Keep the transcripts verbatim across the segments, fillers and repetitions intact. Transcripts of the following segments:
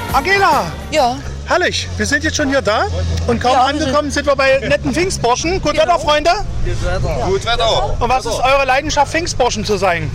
Angela! Ja. Herrlich, wir sind jetzt schon hier da und kaum Ja, wir angekommen sind wir bei netten Pfingstburschen. Gut Wetter, Freunde? Gut Wetter. Ja. Gut Wetter. Und was ist eure Leidenschaft, Pfingstburschen zu sein?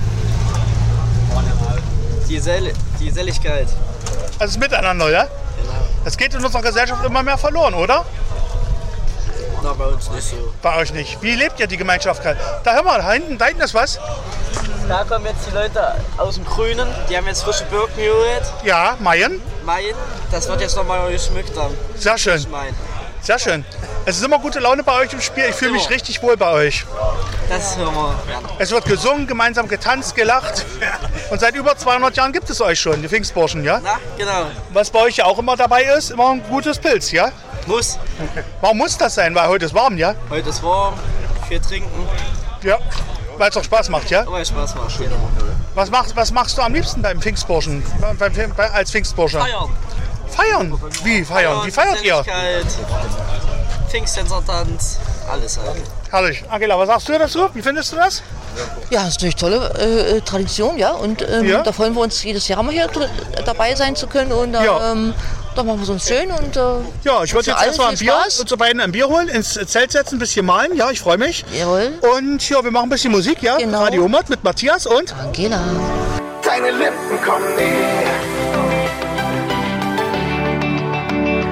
Die, Sel die Seligkeit. Also das Miteinander, ja? Genau. Das geht in unserer Gesellschaft immer mehr verloren, oder? Na, bei uns nicht so. Bei euch nicht. Wie lebt ihr die Gemeinschaft? Da hör mal, da hinten, da hinten ist was. Da kommen jetzt die Leute aus dem Grünen. Die haben jetzt frische Birken geholt. Ja, Mayen. Mayen. Das wird jetzt nochmal geschmückt dann. Sehr schön. Sehr schön. Es ist immer gute Laune bei euch im Spiel. Ich fühle mich richtig wohl bei euch. Das hören wir gerne. Es wird gesungen, gemeinsam getanzt, gelacht. Und seit über zweihundert Jahren gibt es euch schon, die Pfingstburschen, ja? Na, genau. Was bei euch ja auch immer dabei ist, immer ein gutes Pilz, ja? Muss. Warum muss das sein? Weil heute ist warm, ja? Heute ist warm, viel trinken. Ja, weil es auch Spaß macht, ja? Aber Spaß macht, genau. Was machst, was machst du am liebsten beim Pfingstburschen, beim, bei, als Pfingstbursche? Feiern. Feiern? Wie feiern? Wie feiert ihr? Pfingsttänzertanz, alles halt. Herrlich. Angela, was sagst du dazu? Wie findest du das? Ja, das ist natürlich tolle äh, Tradition, ja. Und ähm, Ja. da freuen wir uns jedes Jahr mal hier dr- dabei sein zu können. Und da, Ja. ähm, da machen wir es uns schön. Und, äh, Ja, ich würde für jetzt alle erstmal ein viel Bier, Spaß. uns zu beiden ein Bier holen, ins Zelt setzen, ein bisschen malen. Ja, ich freue mich. Jawohl. Und ja, wir machen ein bisschen Musik, ja? Genau. Radio Omat mit Matthias und Angela. Deine Lippen kommen näher.